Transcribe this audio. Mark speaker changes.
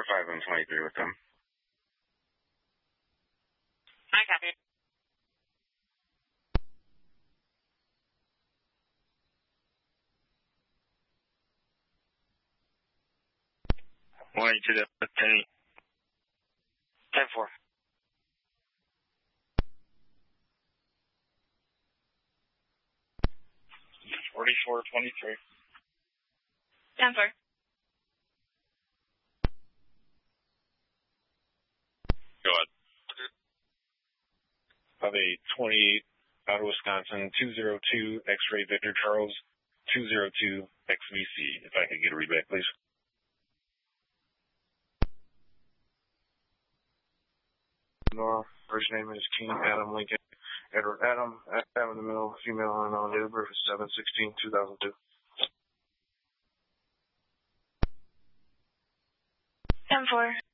Speaker 1: 5 and 23 with them.
Speaker 2: I copy.
Speaker 3: Warning to the Penny.
Speaker 2: 10-4.
Speaker 3: $44.23.
Speaker 2: 10-4.
Speaker 3: Go ahead. Of a 28 out of Wisconsin, 202 X-ray Victor Charles, 202 XVC. If I could get a read back, please.
Speaker 1: Nora, first name is King Adam Lincoln. Edward Adam, Adam in the middle, female unknown, date of birth is 7/16/2002.
Speaker 2: 10-4.